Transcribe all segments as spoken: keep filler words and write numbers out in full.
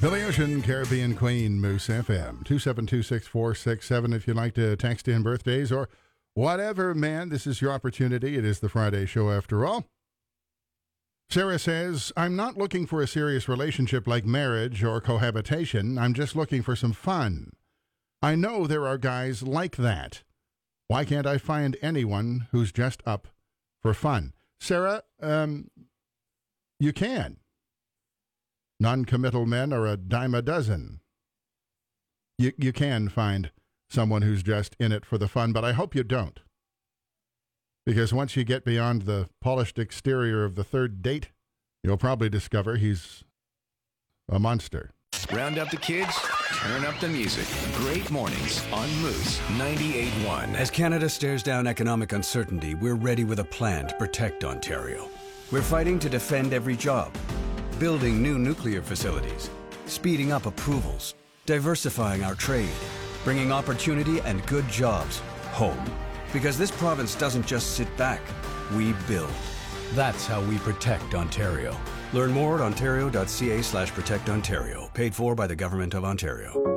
Billy Ocean, Caribbean Queen, Moose F M. two seven two, six four six seven if you'd like to text in birthdays or whatever, man. This is your opportunity. It is the Friday show after all. Sarah says, I'm not looking for a serious relationship like marriage or cohabitation. I'm just looking for some fun. I know there are guys like that. Why can't I find anyone who's just up for fun? Sarah, um, you can. Non-committal men are a dime a dozen. You, you can find someone who's just in it for the fun, but I hope you don't. Because once you get beyond the polished exterior of the third date, you'll probably discover he's a monster. Round up the kids, turn up the music. Great mornings on Moose ninety-eight point one. As Canada stares down economic uncertainty, we're ready with a plan to protect Ontario. We're fighting to defend every job, building new nuclear facilities, speeding up approvals, diversifying our trade, bringing opportunity and good jobs home. Because this province doesn't just sit back, we build. That's how we protect Ontario. Learn more at ontario.ca slash protect Ontario. Paid for by the Government of Ontario.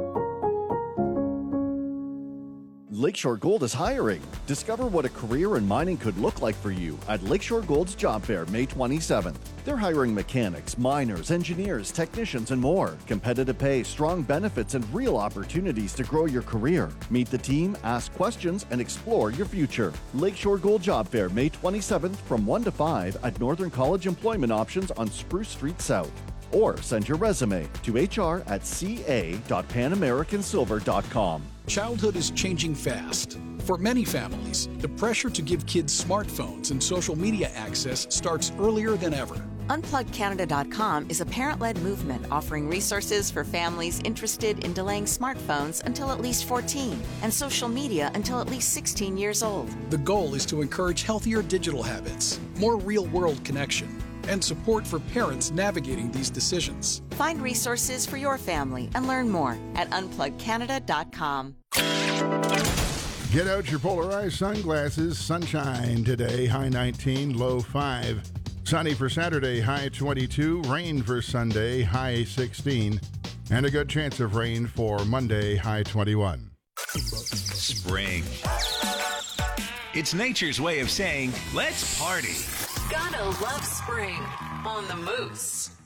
Lakeshore Gold is hiring. Discover what a career in mining could look like for you at Lakeshore Gold's Job Fair, May twenty-seventh. They're hiring mechanics, miners, engineers, technicians, and more. Competitive pay, strong benefits, and real opportunities to grow your career. Meet the team, ask questions, and explore your future. Lakeshore Gold Job Fair, May twenty-seventh from one to five at Northern College Employment Options on Spruce Street South. Or send your resume to h r at c a dot pan american silver dot com. Childhood is changing fast. For many families, the pressure to give kids smartphones and social media access starts earlier than ever. unplug canada dot com is a parent-led movement offering resources for families interested in delaying smartphones until at least fourteen and social media until at least sixteen years old. The goal is to encourage healthier digital habits, more real-world connection, and support for parents navigating these decisions. Find resources for your family and learn more at unplug canada dot com. Get out your polarized sunglasses. Sunshine today, high nineteen, low five. Sunny for Saturday, high twenty-two. Rain for Sunday, high sixteen. And a good chance of rain for Monday, high twenty-one. Spring. It's nature's way of saying, let's party. Gotta love spring on the Moose.